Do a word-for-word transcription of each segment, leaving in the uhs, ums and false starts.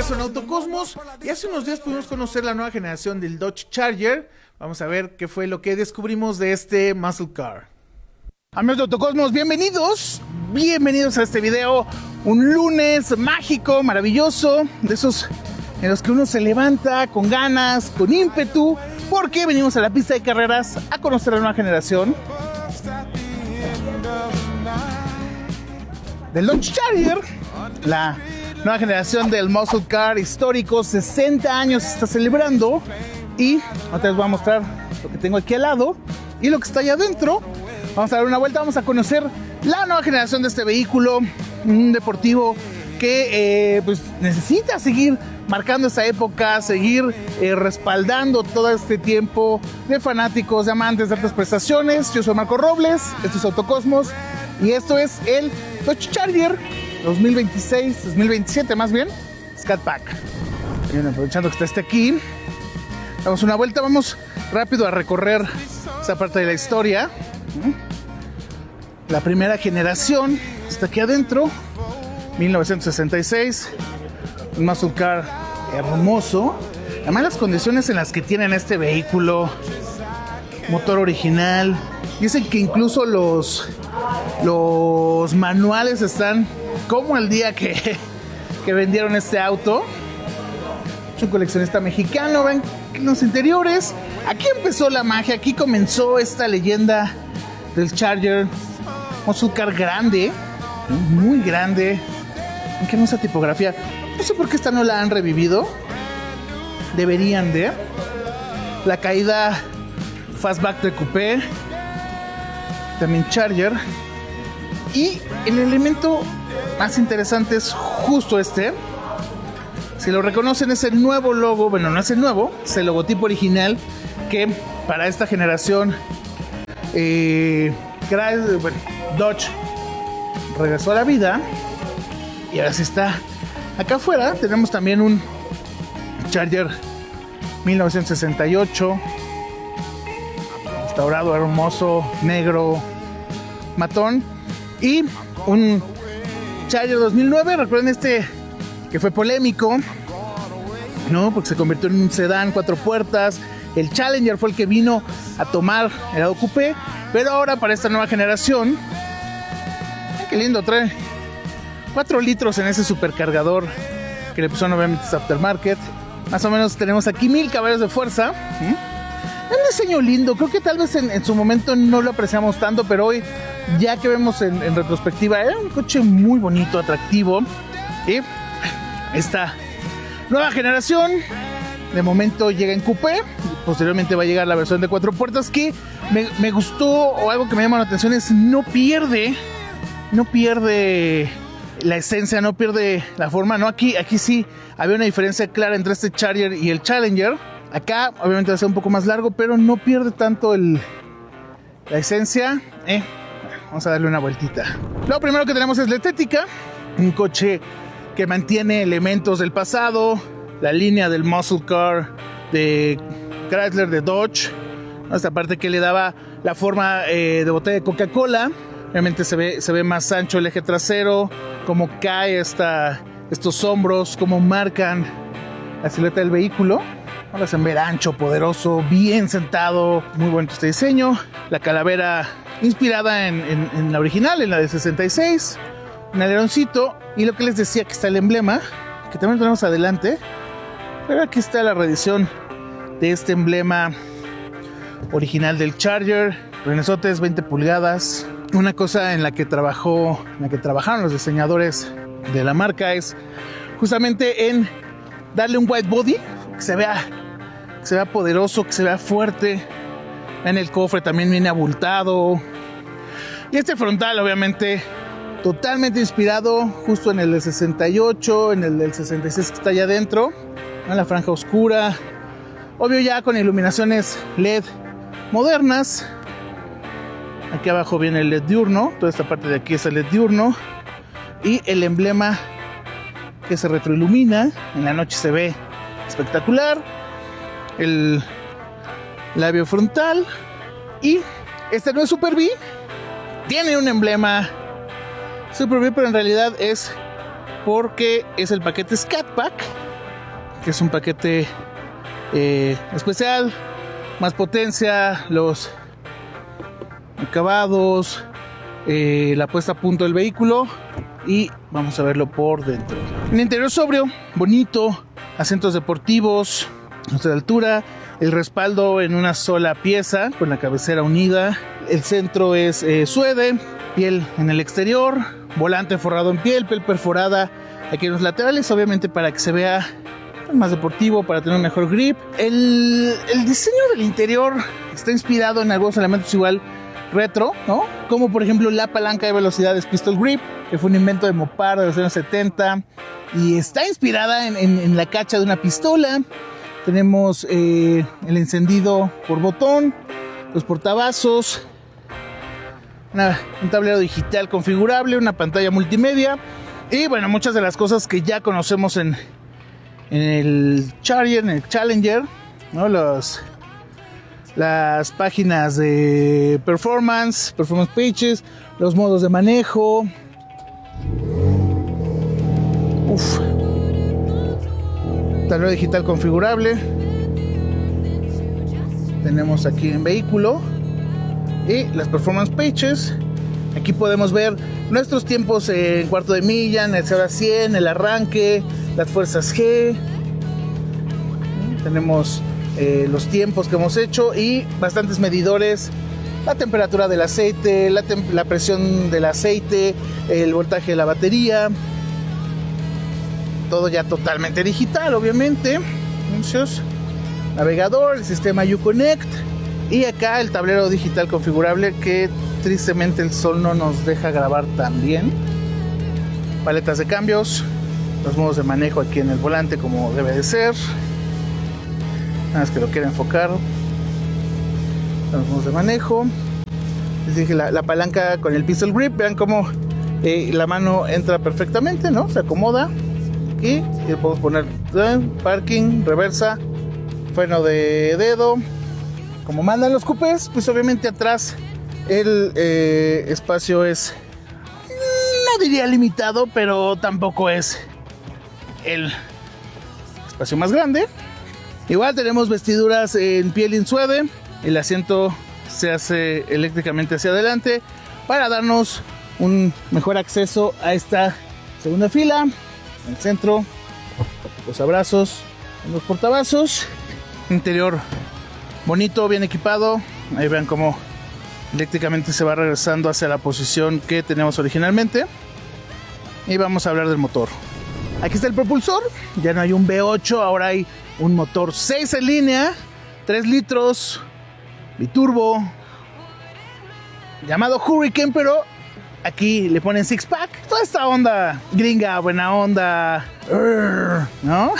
regreso en Autocosmos y hace unos días pudimos conocer la nueva generación del Dodge Charger. Vamos a ver qué fue lo que descubrimos de este muscle car. Amigos de Autocosmos, bienvenidos, bienvenidos a este video. Un lunes mágico, maravilloso, de esos en los que uno se levanta con ganas, con ímpetu, porque venimos a la pista de carreras a conocer la nueva generación del Dodge Charger, la nueva generación del muscle car histórico. Sesenta años se está celebrando y ahorita les voy a mostrar lo que tengo aquí al lado y lo que está allá adentro. Vamos a dar una vuelta, vamos a conocer la nueva generación de este vehículo, un deportivo que eh, pues necesita seguir marcando esa época, seguir eh, respaldando todo este tiempo de fanáticos, de amantes de altas prestaciones. Yo soy Marco Robles, esto es Autocosmos y esto es el Dodge Charger dos mil veintiséis, dos mil veintisiete más bien, Scat Pack. Bien, aprovechando que está este aquí, damos una vuelta, vamos rápido a recorrer esa parte de la historia. La primera generación está aquí adentro, mil novecientos sesenta y seis, un muscle car hermoso. Además las condiciones en las que tienen este vehículo, motor original, dicen que incluso los, los manuales están como el día que, que vendieron este auto. Es un coleccionista mexicano, ven los interiores. Aquí empezó la magia, aquí comenzó esta leyenda del Charger. Muscle car grande, muy grande. Qué hermosa tipografía. No sé por qué esta no la han revivido. Deberían de. La caída Fastback de Coupé, también Charger. Y el elemento más interesante es justo este. Si lo reconocen, es el nuevo logo. Bueno, no es el nuevo, es el logotipo original que para esta generación eh, bueno, Dodge regresó a la vida. Y ahora sí está acá afuera. Tenemos también un Charger mil novecientos sesenta y ocho, restaurado, hermoso, negro, matón. Y un Charger dos mil nueve, recuerden este que fue polémico, ¿no? Porque se convirtió en un sedán cuatro puertas. El Challenger fue el que vino a tomar el lado coupé, pero ahora para esta nueva generación, qué lindo, trae cuatro litros en ese supercargador que le pusieron obviamente este aftermarket. Más o menos tenemos aquí mil caballos de fuerza. ¿Mm? Un diseño lindo, creo que tal vez en, en su momento no lo apreciamos tanto, pero hoy, ya que vemos en, en retrospectiva, era un coche muy bonito, atractivo. Y esta nueva generación de momento llega en coupé, posteriormente va a llegar la versión de cuatro puertas, que me, me gustó, o algo que me llama la atención es no pierde, no pierde la esencia, no pierde la forma, ¿no? Aquí, aquí sí había una diferencia clara entre este Charger y el Challenger. Acá obviamente va a ser un poco más largo, pero no pierde tanto el, la esencia. Eh, vamos a darle una vueltita. Lo primero que tenemos es la estética, un coche que mantiene elementos del pasado, la línea del muscle car de Chrysler, de Dodge, esta parte que le daba la forma eh, de botella de Coca-Cola. Obviamente se ve, se ve más ancho el eje trasero, cómo cae esta, estos hombros, cómo marcan la silueta del vehículo. Ahora se ve ancho, poderoso, bien sentado, muy bonito este diseño. La calavera inspirada en, en, en la original, en la de sesenta y seis, un aleroncito. Y lo que les decía, que está el emblema, que también lo tenemos adelante, pero aquí está la reedición de este emblema original del Charger. Renesotes veinte pulgadas. Una cosa en la que trabajó, en la que trabajaron los diseñadores de la marca es justamente en darle un white body que se vea, que se vea poderoso, que se vea fuerte. En el cofre también viene abultado. Y este frontal, obviamente, totalmente inspirado justo en el del sesenta y ocho, en el del sesenta y seis que está allá adentro, en la franja oscura. Obvio ya con iluminaciones L E D modernas. Aquí abajo viene el L E D diurno, toda esta parte de aquí es el L E D diurno. Y el emblema que se retroilumina, en la noche se ve espectacular. El labio frontal. Y este no es Super B, tiene un emblema Super B, pero en realidad es porque es el paquete Scat Pack que es un paquete eh, especial, más potencia, los acabados, eh, la puesta a punto del vehículo, y vamos a verlo por dentro. Un interior sobrio, bonito, asientos deportivos, nuestra altura, el respaldo en una sola pieza con la cabecera unida, el centro es eh, suede, piel en el exterior, volante forrado en piel, piel perforada aquí en los laterales, obviamente para que se vea más deportivo, para tener un mejor grip. El, el diseño del interior está inspirado en algunos elementos igual retro, ¿no? Como por ejemplo la palanca de velocidades Pistol Grip, que fue un invento de Mopar de los años setenta y está inspirada en, en, en la cacha de una pistola. Tenemos eh, el encendido por botón, los portavasos, una, un tablero digital configurable, una pantalla multimedia y bueno, muchas de las cosas que ya conocemos en, en el Charger, en el Challenger, ¿no? Los, las páginas de performance, performance pages, los modos de manejo. Uf. Tablero digital configurable. Tenemos aquí en vehículo y las performance pages. Aquí podemos ver nuestros tiempos en cuarto de milla, en el cero a cien, el arranque, las fuerzas G. Tenemos eh, los tiempos que hemos hecho y bastantes medidores. La temperatura del aceite, la, tem- la presión del aceite, el voltaje de la batería. Todo ya totalmente digital, obviamente. Anuncios, navegador, el sistema Uconnect y acá el tablero digital configurable que tristemente el sol no nos deja grabar tan bien. Paletas de cambios, los modos de manejo aquí en el volante como debe de ser. Nada más que lo quiero enfocar. Los modos de manejo. Les dije la, la palanca con el Pistol Grip. Vean cómo eh, la mano entra perfectamente, ¿no? Se acomoda. Aquí, aquí podemos poner ¿eh? parking, reversa, freno de dedo. Como mandan los coupés, pues obviamente atrás el eh, espacio es, no diría limitado, pero tampoco es el espacio más grande. Igual tenemos vestiduras en piel en suede. El asiento se hace eléctricamente hacia adelante para darnos un mejor acceso a esta segunda fila. En el centro, los abrazos, los portavasos. Interior bonito, bien equipado. Ahí vean cómo eléctricamente se va regresando hacia la posición que teníamos originalmente. Y vamos a hablar del motor. Aquí está el propulsor. Ya no hay un V ocho, ahora hay un motor seis en línea, tres litros, biturbo, llamado Hurricane, pero aquí le ponen six pack. Toda esta onda gringa, buena onda, ¿no?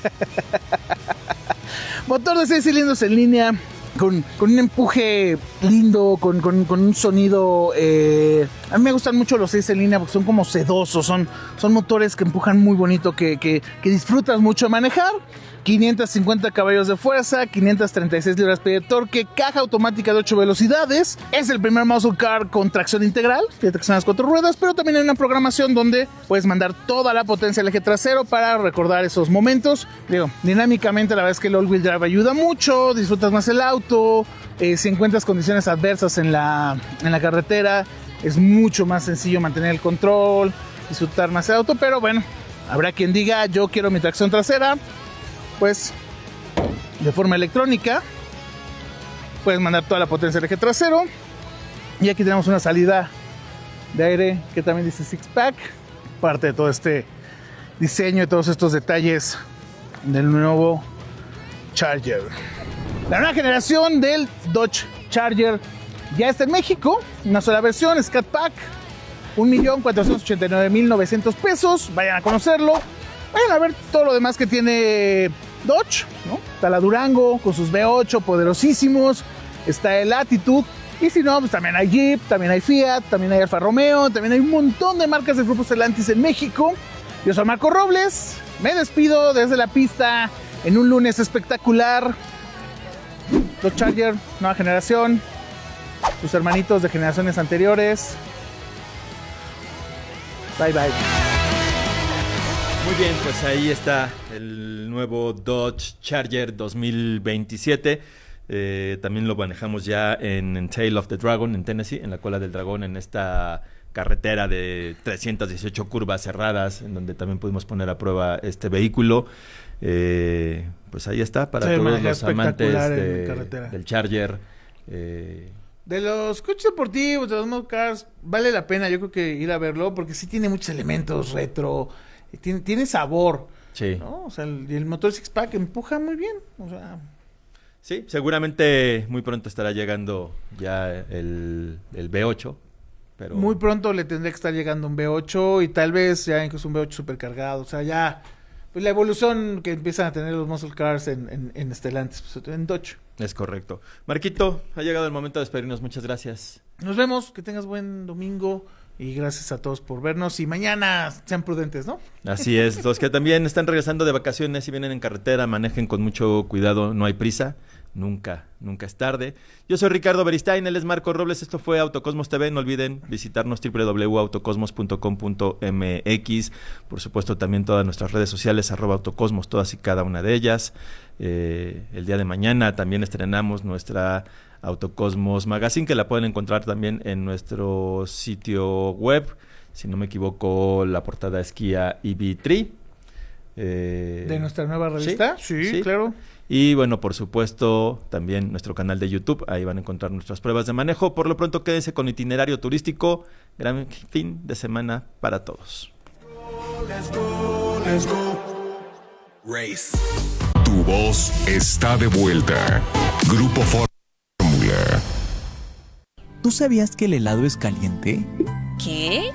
Motor de seis cilindros en línea, con, con un empuje lindo, con, con, con un sonido. Eh, a mí me gustan mucho los seis en línea porque son como sedosos, son, son motores que empujan muy bonito, que, que, que disfrutas mucho de manejar. quinientos cincuenta caballos de fuerza, quinientas treinta y seis libras-pie de torque, caja automática de ocho velocidades. Es el primer muscle car con tracción integral, tiene tracción a las cuatro ruedas, pero también hay una programación donde puedes mandar toda la potencia al eje trasero para recordar esos momentos. Digo, dinámicamente la verdad es que el all-wheel drive ayuda mucho, disfrutas más el auto. Eh, si encuentras condiciones adversas en la, en la carretera, es mucho más sencillo mantener el control, disfrutar más el auto, pero bueno, habrá quien diga, yo quiero mi tracción trasera. Pues de forma electrónica puedes mandar toda la potencia al eje trasero. Y aquí tenemos una salida de aire que también dice six pack, parte de todo este diseño y todos estos detalles del nuevo Charger. La nueva generación del Dodge Charger ya está en México, una sola versión, Scat Pack, un millón cuatrocientos ochenta y nueve mil novecientos pesos. Vayan a conocerlo, vayan a ver todo lo demás que tiene Dodge, ¿no? Está la Durango con sus V ocho poderosísimos, está el Attitude, y si no, pues también hay Jeep, también hay Fiat, también hay Alfa Romeo, también hay un montón de marcas del grupo Stellantis en México. Yo soy Marco Robles, me despido desde la pista en un lunes espectacular. Dodge Charger, nueva generación, sus hermanitos de generaciones anteriores. Bye bye. Muy bien, pues ahí está el nuevo Dodge Charger dos mil veintisiete. Eh, también lo manejamos ya en, en Tail of the Dragon, en Tennessee, en la cola del dragón, en esta carretera de trescientas dieciocho curvas cerradas, en donde también pudimos poner a prueba este vehículo. Eh, pues ahí está, para sí, todos los amantes de, carretera. del Charger. Eh, De los coches deportivos, de los muscle cars, vale la pena, yo creo que ir a verlo, porque sí tiene muchos elementos retro, tiene, tiene sabor, sí. ¿no? O sea, el, el motor six pack empuja muy bien, o sea... Sí, seguramente muy pronto estará llegando ya el, el V ocho. Pero... Muy pronto le tendría que estar llegando un V ocho y tal vez ya incluso un V ocho supercargado. O sea, ya pues la evolución que empiezan a tener los muscle cars en, en, en Stellantis, pues, en Dodge. Es correcto. Marquito, ha llegado el momento de despedirnos. Muchas gracias. Nos vemos, que tengas buen domingo y gracias a todos por vernos. Y mañana sean prudentes, ¿no? Así es. Los que también están regresando de vacaciones y vienen en carretera, manejen con mucho cuidado. No hay prisa. Nunca, nunca es tarde. Yo soy Ricardo Beristain, él es Marco Robles. Esto fue Autocosmos T V. No olviden visitarnos doble u doble u doble u punto autocosmos punto com punto m x. Por supuesto, también todas nuestras redes sociales, arroba autocosmos, todas y cada una de ellas. Eh, el día de mañana también estrenamos nuestra Autocosmos Magazine, que la pueden encontrar también en nuestro sitio web. Si no me equivoco, la portada es Kia E V tres. Eh, ¿De nuestra nueva revista? Sí, sí, sí. claro. Y bueno, por supuesto, también nuestro canal de YouTube. Ahí van a encontrar nuestras pruebas de manejo. Por lo pronto, quédense con itinerario turístico. Gran fin de semana para todos. Let's go, let's go. Race. Tu voz está de vuelta. Grupo Fórmula. ¿Tú sabías que el helado es caliente? ¿Qué?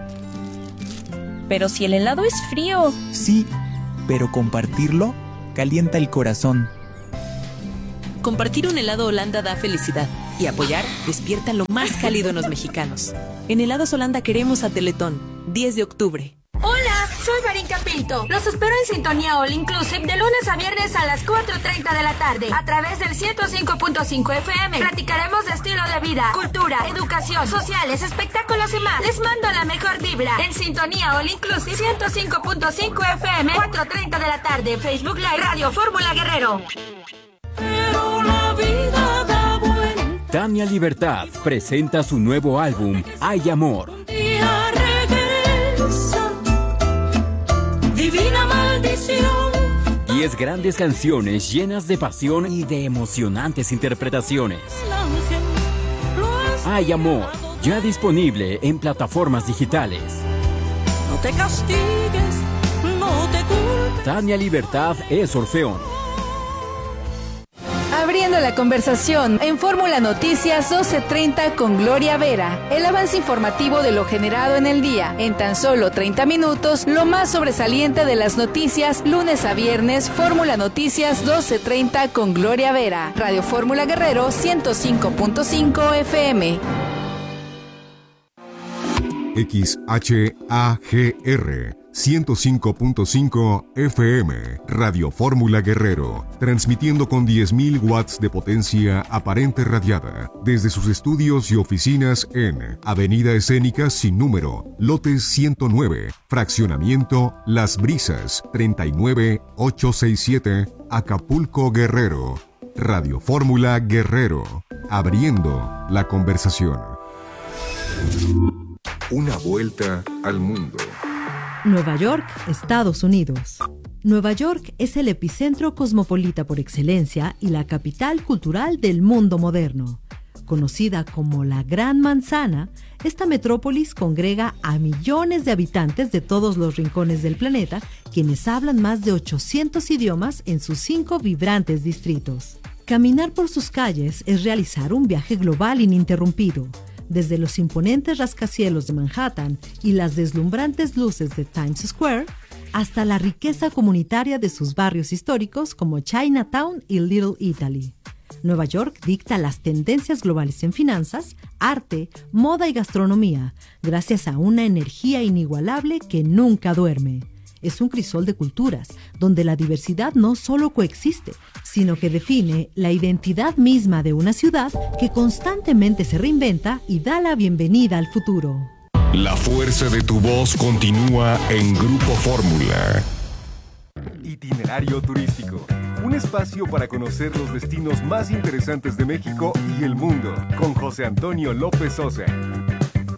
Pero si el helado es frío. Sí, pero compartirlo calienta el corazón. Compartir un helado Holanda da felicidad y apoyar despierta lo más cálido en los mexicanos. En Helados Holanda queremos a Teletón, diez de octubre. Hola, soy Marinka Pinto. Los espero en Sintonía All Inclusive de lunes a viernes a las cuatro treinta de la tarde a través del ciento cinco punto cinco F M. Platicaremos de estilo de vida, cultura, educación, sociales, espectáculos y más. Les mando la mejor vibra en Sintonía All Inclusive ciento cinco punto cinco F M, cuatro treinta de la tarde, Facebook Live, Radio Fórmula Guerrero. Pero la vida da vuelta. Tania Libertad presenta su nuevo álbum, Hay Amor. Día regresa, divina maldición. Diez grandes canciones llenas de pasión y de emocionantes interpretaciones. Hay Amor, ya disponible en plataformas digitales. No te castigues, no te culpes. Tania Libertad es Orfeón. Abriendo la conversación en Fórmula Noticias doce treinta con Gloria Vera. El avance informativo de lo generado en el día. En tan solo treinta minutos, lo más sobresaliente de las noticias, lunes a viernes, Fórmula Noticias doce treinta con Gloria Vera. Radio Fórmula Guerrero ciento cinco punto cinco F M. X H A G R ciento cinco punto cinco F M, Radio Fórmula Guerrero, transmitiendo con diez mil watts de potencia aparente radiada, desde sus estudios y oficinas en Avenida Escénica sin número, lote ciento nueve, fraccionamiento Las Brisas, treinta y nueve ochocientos sesenta y siete, Acapulco, Guerrero. Radio Fórmula Guerrero, abriendo la conversación. Una vuelta al mundo. Nueva York, Estados Unidos. Nueva York es el epicentro cosmopolita por excelencia y la capital cultural del mundo moderno. Conocida como la Gran Manzana, esta metrópolis congrega a millones de habitantes de todos los rincones del planeta, quienes hablan más de ochocientos idiomas en sus cinco vibrantes distritos. Caminar por sus calles es realizar un viaje global ininterrumpido. Desde los imponentes rascacielos de Manhattan y las deslumbrantes luces de Times Square, hasta la riqueza comunitaria de sus barrios históricos como Chinatown y Little Italy. Nueva York dicta las tendencias globales en finanzas, arte, moda y gastronomía, gracias a una energía inigualable que nunca duerme. Es un crisol de culturas, donde la diversidad no solo coexiste, sino que define la identidad misma de una ciudad que constantemente se reinventa y da la bienvenida al futuro. La fuerza de tu voz continúa en Grupo Fórmula. Itinerario turístico. Un espacio para conocer los destinos más interesantes de México y el mundo. Con José Antonio López Sosa.